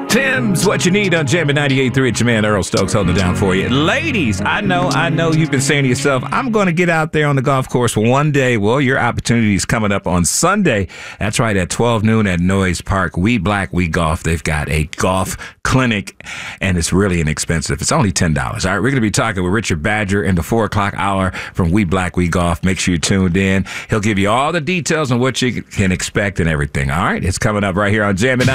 Tim's what you need on Jammin' 98.3. It's your man Earl Stokes holding it down for you. Ladies, I know you've been saying to yourself, I'm going to get out there on the golf course for one day. Well, your opportunity is coming up on Sunday. That's right, at 12 noon at Noyes Park. We Black, We Golf. They've got a golf clinic, and it's really inexpensive. It's only $10. All right, we're going to be talking with Richard Badger in the 4 o'clock hour from We Black, We Golf. Make sure you're tuned in. He'll give you all the details on what you can expect and everything. All right, it's coming up right here on Jammin'